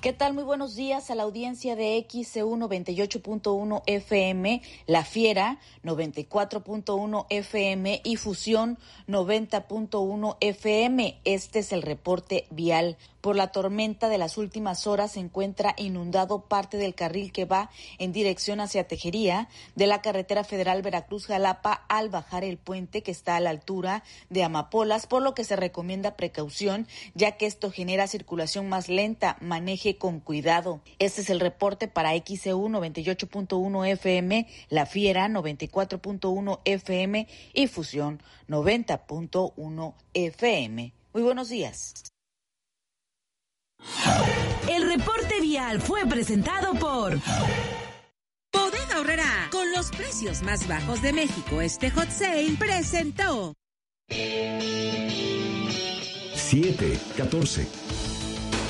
¿Qué tal? Muy buenos días a la audiencia de XCU 98.1 FM, La Fiera 94.1 FM y Fusión 90.1 FM. Este es el reporte vial. Por la tormenta de las últimas horas se encuentra inundado parte del carril que va en dirección hacia Tejería de la carretera federal Veracruz-Jalapa al bajar el puente que está a la altura de Amapolas, por lo que se recomienda precaución, ya que esto genera circulación más lenta. Maneje con cuidado. Este es el reporte para XCU 98.1 FM, La Fiera 94.1 FM y Fusión 90.1 FM. Muy buenos días. El reporte vial fue presentado por Bodega Aurrerá, con los precios más bajos de México. Este hot sale presentó 7:14.